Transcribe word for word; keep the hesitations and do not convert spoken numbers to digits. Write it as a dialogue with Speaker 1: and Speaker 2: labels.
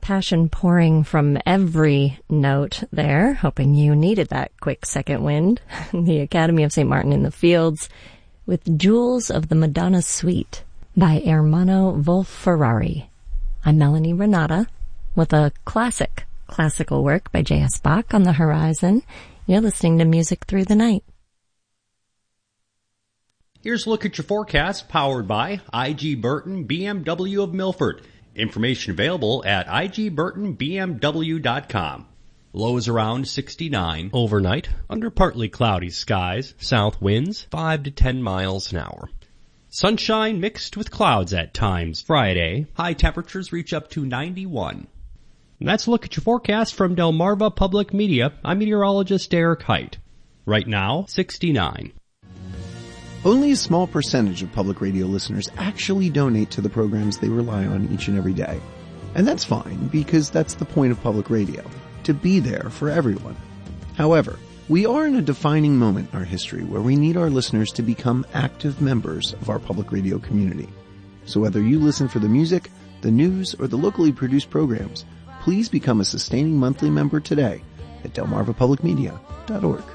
Speaker 1: Passion pouring from every note there, hoping you needed that quick second wind. The Academy of Saint Martin in the Fields with Jewels of the Madonna Suite by Ermanno Wolf-Ferrari. I'm Melanie Renata with a classic classical work by J S. Bach on the horizon. You're listening to Music Through the Night.
Speaker 2: Here's a look at your forecast powered by I G. Burton B M W of Milford. Information available at I G Burton B M W dot com. Lows around sixty-nine overnight, under partly cloudy skies, south winds five to ten miles an hour. Sunshine mixed with clouds at times Friday. High temperatures reach up to ninety-one. And that's a look at your forecast from Delmarva Public Media. I'm meteorologist Eric Height. Right now, sixty-nine.
Speaker 3: Only a small percentage of public radio listeners actually donate to the programs they rely on each and every day. And that's fine, because that's the point of public radio, to be there for everyone. However, we are in a defining moment in our history where we need our listeners to become active members of our public radio community. So whether you listen for the music, the news, or the locally produced programs, please become a sustaining monthly member today at delmarva public media dot org.